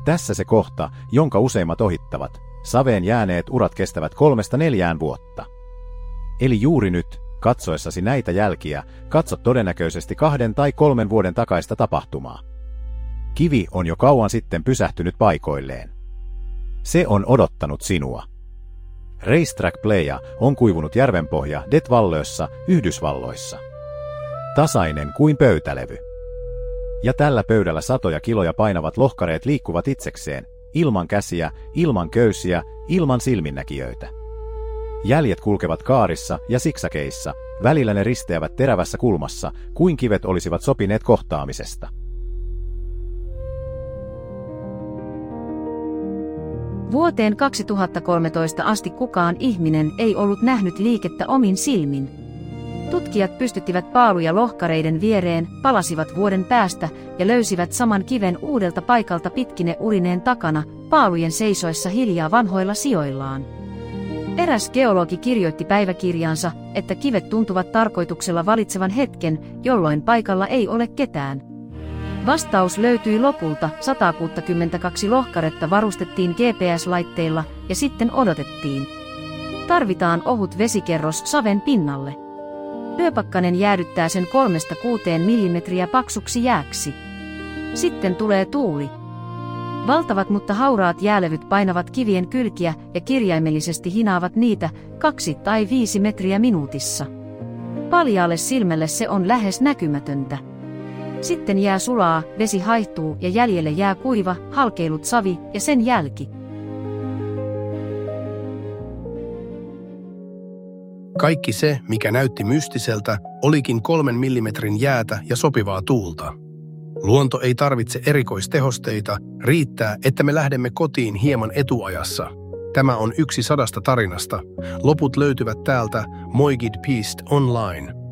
Tässä se kohta, jonka useimmat ohittavat. Saveen jääneet urat kestävät 3–4 vuotta. Eli juuri nyt, katsoessasi näitä jälkiä, katsot todennäköisesti 2 tai 3 vuoden takaista tapahtumaa. Kivi on jo kauan sitten pysähtynyt paikoilleen. Se on odottanut sinua. Racetrack Playa on kuivunut järvenpohja Det Vallössä, Yhdysvalloissa. Tasainen kuin pöytälevy. Ja tällä pöydällä satoja kiloja painavat lohkareet liikkuvat itsekseen, ilman käsiä, ilman köysiä, ilman silminnäkijöitä. Jäljet kulkevat kaarissa ja siksakeissa, välillä ne risteävät terävässä kulmassa, kuin kivet olisivat sopineet kohtaamisesta. Vuoteen 2013 asti kukaan ihminen ei ollut nähnyt liikettä omin silmin. Tutkijat pystyttivät paaluja lohkareiden viereen, palasivat vuoden päästä ja löysivät saman kiven uudelta paikalta pitkine urineen takana, paalujen seisoessa hiljaa vanhoilla sijoillaan. Eräs geologi kirjoitti päiväkirjaansa, että kivet tuntuvat tarkoituksella valitsevan hetken, jolloin paikalla ei ole ketään. Vastaus löytyi lopulta, 162 lohkaretta varustettiin GPS-laitteilla ja sitten odotettiin. Tarvitaan ohut vesikerros saven pinnalle. Yöpakkanen jäädyttää sen 3–6 millimetriä paksuksi jääksi. Sitten tulee tuuli. Valtavat mutta hauraat jäälevyt painavat kivien kylkiä ja kirjaimellisesti hinaavat niitä 2 tai 5 metriä minuutissa. Paljaalle silmälle se on lähes näkymätöntä. Sitten jää sulaa, vesi haihtuu ja jäljelle jää kuiva, halkeillut savi ja sen jälki. Kaikki se, mikä näytti mystiseltä, olikin 3 millimetrin jäätä ja sopivaa tuulta. Luonto ei tarvitse erikoistehosteita, riittää, että me lähdemme kotiin hieman etuajassa. Tämä on yksi 100 tarinasta. Loput löytyvät täältä Moigid Peast Online.